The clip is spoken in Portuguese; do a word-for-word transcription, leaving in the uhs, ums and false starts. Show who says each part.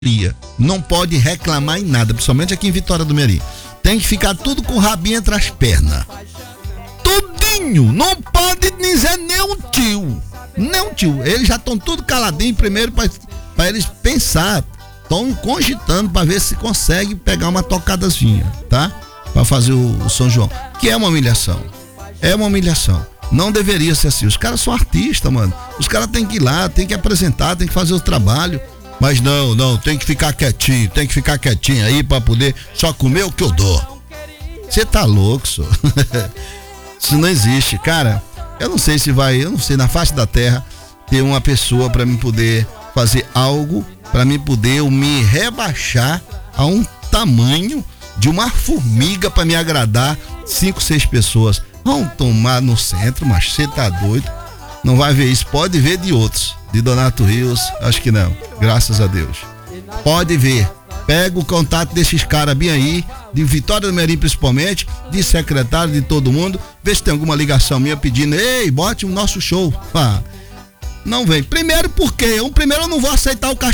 Speaker 1: Não pode reclamar em nada, principalmente aqui em Vitória do Merim. Tem que ficar tudo com o rabinho entre as pernas. Tudinho, não pode dizer nem um tio. Nem um tio. Eles já estão tudo caladinho primeiro para eles pensar. Estão cogitando para ver se consegue pegar uma tocadazinha, tá? Para fazer o, o São João. Que é uma humilhação. É uma humilhação. Não deveria ser assim. Os caras são artistas, mano. Os caras têm que ir lá, têm que apresentar, têm que fazer o trabalho. Mas não, não, tem que ficar quietinho, tem que ficar quietinho aí pra poder só comer o que eu dou. Você tá louco, só. Isso não existe, cara. Eu não sei se vai, eu não sei, na face da terra ter uma pessoa pra mim poder fazer algo, pra mim poder eu me rebaixar a um tamanho de uma formiga pra me agradar cinco, seis pessoas. Vão tomar no centro, mas você tá doido. Não vai ver isso, pode ver de outros. De Donato Rios, acho que não, graças a Deus. Pode ver, pega o contato desses caras bem aí, de Vitória do Merim principalmente, de secretário, de todo mundo, vê se tem alguma ligação minha pedindo, ei, bote o nosso show. Ah, não vem, primeiro porque, eu, primeiro eu não vou aceitar o cachê